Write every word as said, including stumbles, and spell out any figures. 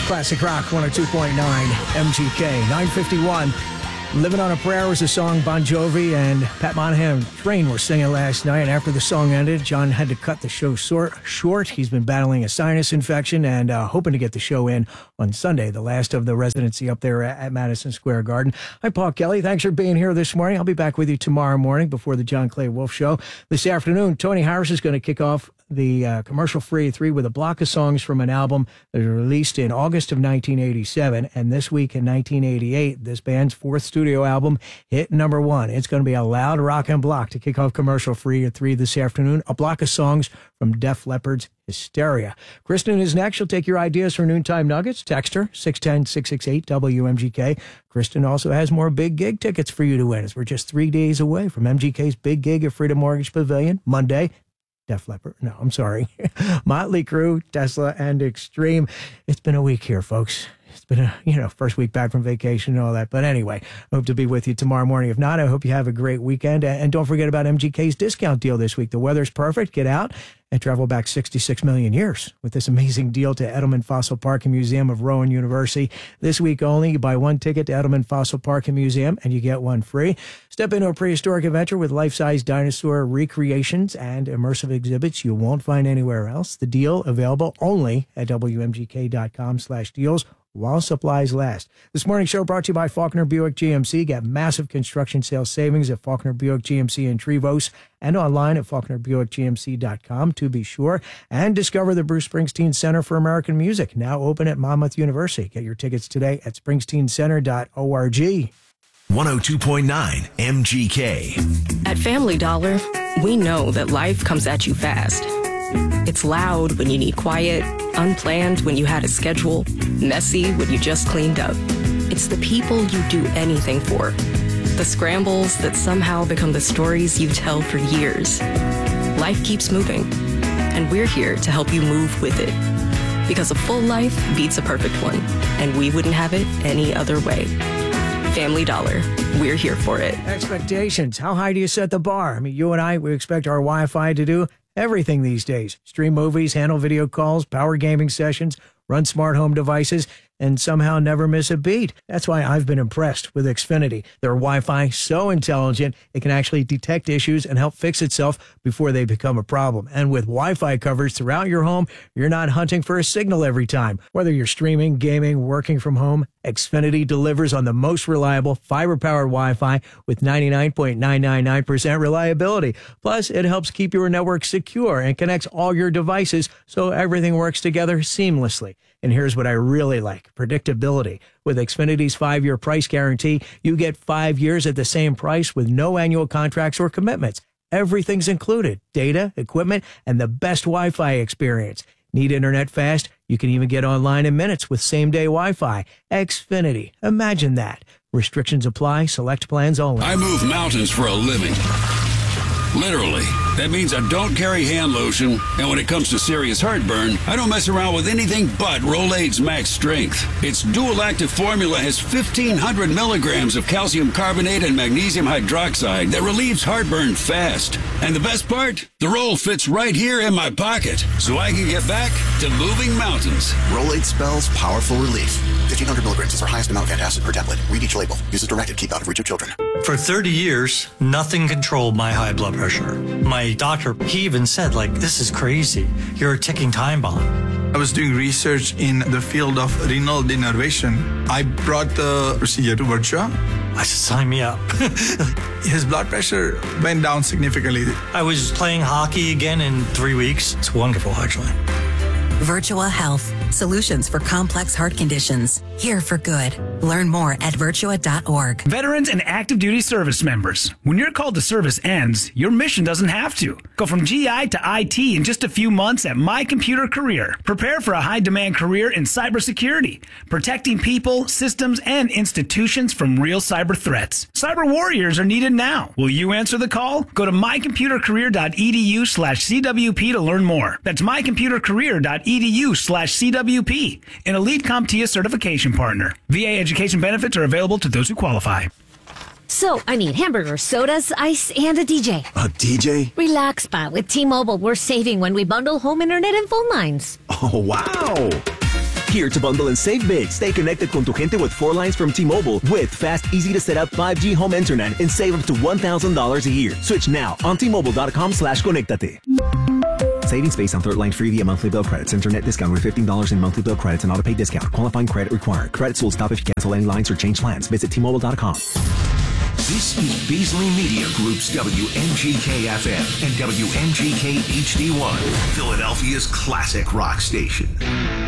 Classic Rock one oh two point nine M G K. nine fifty-one. Living on a Prayer was a song Bon Jovi and Pat Monahan Train were singing last night. After the song ended, John had to cut the show short. He's been battling a sinus infection and uh, hoping to get the show in on Sunday, the last of the residency up there at Madison Square Garden. I'm Paul Kelly. Thanks for being here this morning. I'll be back with you tomorrow morning before the John Clay Wolfe Show. This afternoon, Tony Harris is going to kick off the uh, commercial-free three with a block of songs from an album that was released in August of nineteen eighty-seven. And this week in nineteen eighty-eight, this band's fourth studio album hit number one. It's going to be a loud rockin' block to kick off commercial-free at three this afternoon. A block of songs from Def Leppard's Hysteria. Kristen is next. She'll take your ideas for noontime nuggets. Text her, six one zero, six six eight, W M G K. Kristen also has more big gig tickets for you to win, as we're just three days away from M G K's big gig at Freedom Mortgage Pavilion, Monday. Def Leppard. No, I'm sorry. Motley Crue, Tesla, and Extreme. It's been a week here, folks. It's been a, you know, first week back from vacation and all that. But anyway, I hope to be with you tomorrow morning. If not, I hope you have a great weekend. And don't forget about M G K's discount deal this week. The weather's perfect. Get out and travel back sixty-six million years with this amazing deal to Edelman Fossil Park and Museum of Rowan University. This week only, you buy one ticket to Edelman Fossil Park and Museum and you get one free. Step into a prehistoric adventure with life-size dinosaur recreations and immersive exhibits you won't find anywhere else. The deal available only at W M G K dot com slash deals. While supplies last. This morning's show brought to you by Faulkner Buick G M C. Get massive construction sales savings at Faulkner Buick G M C in Trevose and online at Faulkner Buick G M C dot com to be sure. And discover the Bruce Springsteen Center for American Music, now open at Monmouth University. Get your tickets today at springsteen center dot org. one oh two point nine M G K. At Family Dollar, we know that life comes at you fast. It's loud when you need quiet, unplanned when you had a schedule, messy when you just cleaned up. It's the people you do anything for. The scrambles that somehow become the stories you tell for years. Life keeps moving, and we're here to help you move with it. Because a full life beats a perfect one, and we wouldn't have it any other way. Family Dollar. We're here for it. Expectations. How high do you set the bar? I mean, you and I, we expect our Wi-Fi to do everything these days. Stream movies, handle video calls, power gaming sessions, run smart home devices, and somehow never miss a beat. That's why I've been impressed with Xfinity. Their Wi-Fi so intelligent, it can actually detect issues and help fix itself before they become a problem. And with Wi-Fi coverage throughout your home, you're not hunting for a signal every time. Whether you're streaming, gaming, working from home, Xfinity delivers on the most reliable fiber-powered Wi-Fi with ninety-nine point nine nine nine percent reliability. Plus, it helps keep your network secure and connects all your devices so everything works together seamlessly. And here's what I really like, predictability. With Xfinity's five-year price guarantee, you get five years at the same price with no annual contracts or commitments. Everything's included, data, equipment, and the best Wi-Fi experience. Need internet fast? You can even get online in minutes with same-day Wi-Fi. Xfinity. Imagine that. Restrictions apply. Select plans only. I move mountains for a living. Literally. That means I don't carry hand lotion, and when it comes to serious heartburn, I don't mess around with anything but Rolaids Max Strength. Its dual-active formula has fifteen hundred milligrams of calcium carbonate and magnesium hydroxide that relieves heartburn fast. And the best part? The roll fits right here in my pocket, so I can get back to moving mountains. Rolaids spells powerful relief. fifteen hundred milligrams is our highest amount of antacid per tablet. Read each label. Use as directed. Keep out of reach of children. For thirty years, nothing controlled my high blood pressure. My doctor, he even said, like, this is crazy. You're a ticking time bomb. I was doing research in the field of renal denervation. I brought the procedure to Virtua. I said, sign me up. His blood pressure went down significantly. I was playing hockey again in three weeks. It's wonderful, actually. Virtua Health. Solutions for complex heart conditions. Here for good. Learn more at virtua dot org. Veterans and active duty service members. When your call to service ends, your mission doesn't have to. Go from G I to I T in just a few months at My Computer Career. Prepare for a high-demand career in cybersecurity, protecting people, systems, and institutions from real cyber threats. Cyber warriors are needed now. Will you answer the call? Go to my computer career dot e d u slash c w p to learn more. That's my computer career dot e d u slash c w p, an Elite CompTIA certification partner. V A education benefits are available to those who qualify. So, I need hamburgers, sodas, ice, and a D J. A D J? Relax, Spot. With T-Mobile, we're saving when we bundle home internet and phone lines. Oh, wow. Here to bundle and save big. Stay connected con tu gente with four lines from T-Mobile with fast, easy to set up five G home internet and save up to one thousand dollars a year. Switch now on T-Mobile.com slash conectate. Savings based on third line free via monthly bill credits. Internet discount with fifteen dollars in monthly bill credits and auto pay discount. Qualifying credit required. Credits will stop if you cancel any lines or change plans. Visit T Mobile dot com. This is Beasley Media Group's W M G K F M and W M G K H D one, Philadelphia's classic rock station.